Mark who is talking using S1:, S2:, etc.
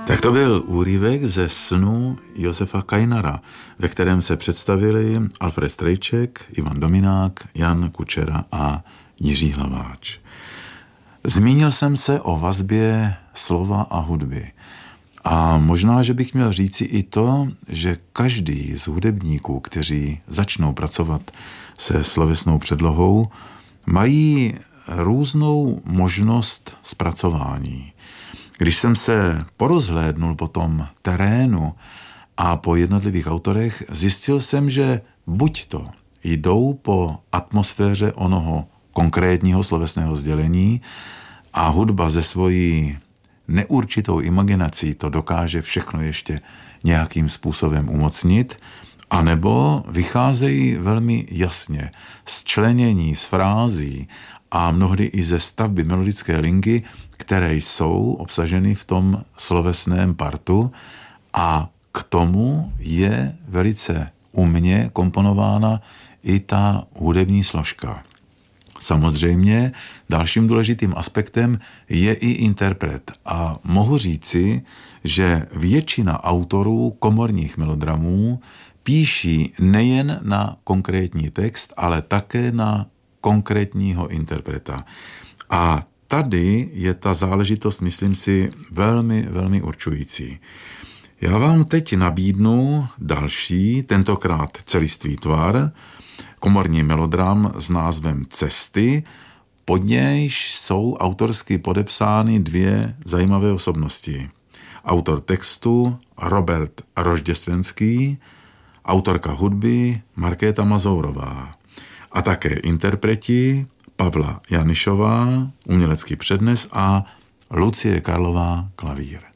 S1: Tak to byl úryvek ze snu Josefa Kajnara, ve kterém se představili Alfred Strejček, Ivan Dominák, Jan Kučera a Jiří Hlaváč. Zmínil jsem se o vazbě slova a hudby. A možná, že bych měl říci i to, že každý z hudebníků, kteří začnou pracovat se slovesnou předlohou, mají různou možnost zpracování. Když jsem se porozhlédnul po tom terénu a po jednotlivých autorech, zjistil jsem, že buď to jdou po atmosféře onoho konkrétního slovesného sdělení a hudba ze svojí neurčitou imaginací to dokáže všechno ještě nějakým způsobem umocnit, anebo vycházejí velmi jasně z členění, z frází a mnohdy i ze stavby melodické linky, které jsou obsaženy v tom slovesném partu, a k tomu je velice umně komponována i ta hudební složka. Samozřejmě dalším důležitým aspektem je i interpret a mohu říci, že většina autorů komorních melodramů píší nejen na konkrétní text, ale také na konkrétního interpreta. A tady je ta záležitost, myslím si, velmi, velmi určující. Já vám teď nabídnu další, tentokrát celistvý tvar, komorní melodram s názvem Cesty, pod nějž jsou autorsky podepsány dvě zajímavé osobnosti. Autor textu Robert Rožděstvenský, autorka hudby Markéta Mazourová a také interpreti Pavla Janišová, umělecký přednes, a Lucie Karlová, klavír.